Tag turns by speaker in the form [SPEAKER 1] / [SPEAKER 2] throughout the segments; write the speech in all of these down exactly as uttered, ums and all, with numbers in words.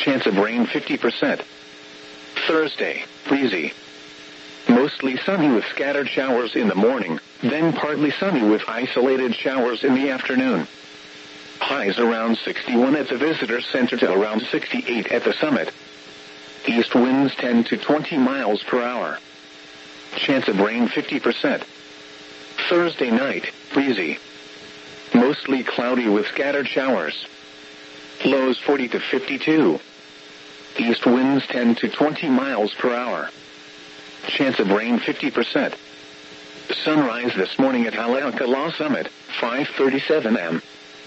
[SPEAKER 1] Chance of rain fifty percent. Thursday, breezy. Mostly sunny with scattered showers in the morning, then partly sunny with isolated showers in the afternoon. Highs around sixty-one at the visitor center to around sixty-eight at the summit. East winds ten to twenty miles per hour. Chance of rain fifty percent. Thursday night, breezy. Mostly cloudy with scattered showers. Lows forty to fifty-two. East winds ten to twenty miles per hour. Chance of rain fifty percent. Sunrise this morning at Haleakala Summit, five thirty-seven a m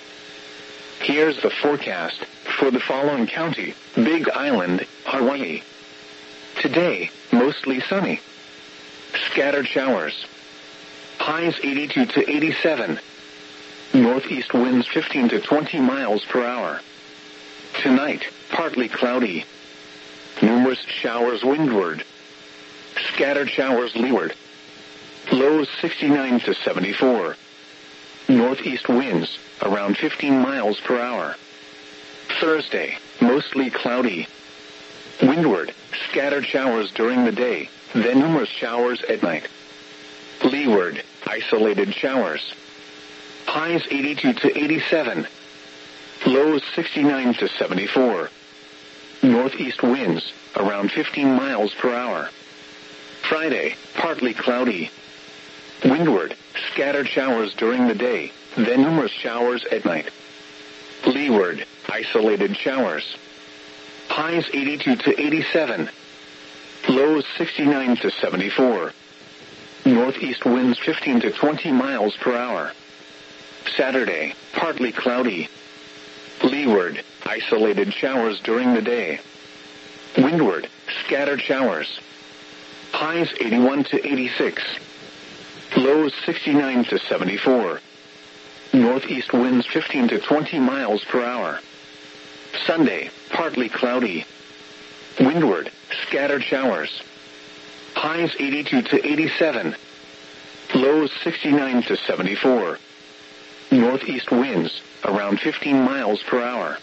[SPEAKER 1] Here's the forecast for the following county: Big Island, Hawaii. Today, mostly sunny. Scattered showers. Highs eighty-two to eighty-seven. Northeast winds fifteen to twenty miles per hour. Tonight, partly cloudy. Numerous showers windward. Scattered showers leeward. Lows sixty-nine to seventy-four. Northeast winds, around fifteen miles per hour. Thursday, mostly cloudy. Windward, scattered showers during the day, then numerous showers at night. Leeward, isolated showers. Highs eighty-two to eighty-seven. Lows sixty-nine to seventy-four. Northeast winds, around fifteen miles per hour. Friday, partly cloudy. Windward, scattered showers during the day, then numerous showers at night. Leeward, isolated showers. Highs eighty-two to eighty-seven. Lows sixty-nine to seventy-four. Northeast winds fifteen to twenty miles per hour. Saturday, partly cloudy. Leeward, isolated showers during the day. Windward, scattered showers. Highs eighty-one to eighty-six. Lows sixty-nine to seventy-four. Northeast winds fifteen to twenty miles per hour. Sunday, partly cloudy. Windward, scattered showers. Highs eighty-two to eighty-seven. Lows sixty-nine to seventy-four. Northeast winds, around fifteen miles per hour.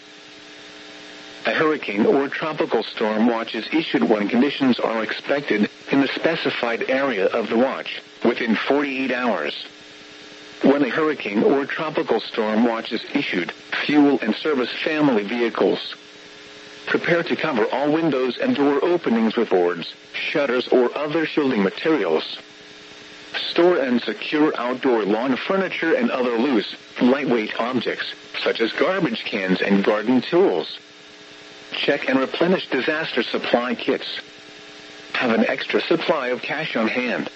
[SPEAKER 1] A hurricane or tropical storm watch is issued when conditions are expected in the specified area of the watch, within forty-eight hours. When a hurricane or tropical storm watch is issued, fuel and service family vehicles. Prepare to cover all windows and door openings with boards, shutters, or other shielding materials. Store and secure outdoor lawn furniture and other loose, lightweight objects, such as garbage cans and garden tools. Check and replenish disaster supply kits. Have an extra supply of cash on hand.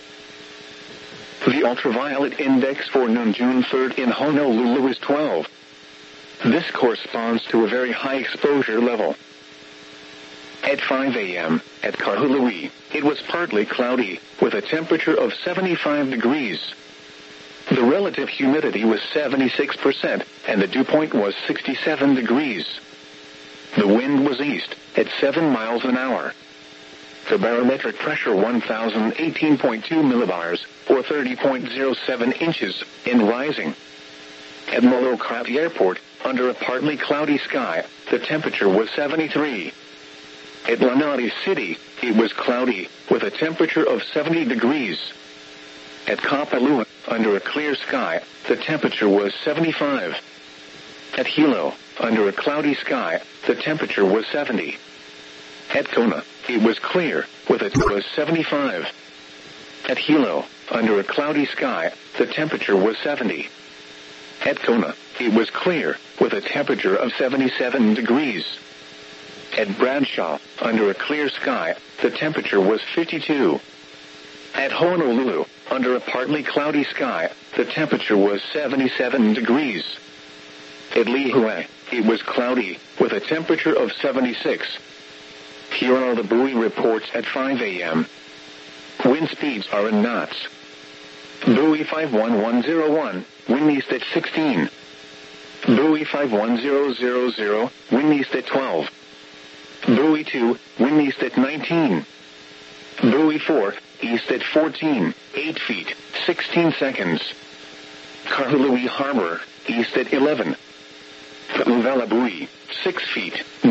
[SPEAKER 1] The ultraviolet index for noon June third in Honolulu is twelve. This corresponds to a very high exposure level. At five a m, at Kahului, it was partly cloudy, with a temperature of seventy-five degrees. The relative humidity was seventy-six percent, and the dew point was sixty-seven degrees. The wind was east, at seven miles an hour. The barometric pressure one thousand eighteen point two millibars, or thirty point zero seven inches, in rising. At Molokai Airport, under a partly cloudy sky, the temperature was seventy-three. At Lanai City, it was cloudy, with a temperature of seventy degrees. At Kapalua, under a clear sky, the temperature was seventy-five. At Hilo, under a cloudy sky, the temperature was seventy. At Kona, it was clear, with a was seventy-five. At Hilo, under a cloudy sky, the temperature was seventy. At Kona, it was clear, with a temperature of seventy-seven degrees. At Bradshaw, under a clear sky, the temperature was fifty-two. At Honolulu, under a partly cloudy sky, the temperature was seventy-seven degrees. At Lihue, it was cloudy, with a temperature of seventy-six. Here are the buoy reports at five a m Wind speeds are in knots. Buoy five one one zero one, wind east at sixteen. Buoy five one zero zero zero, wind east at twelve. Buoy two, wind east at nineteen. Buoy four, east at fourteen, eight feet, sixteen seconds. Kahului Harbor, east at eleven. Pu'uvela buoy, six feet,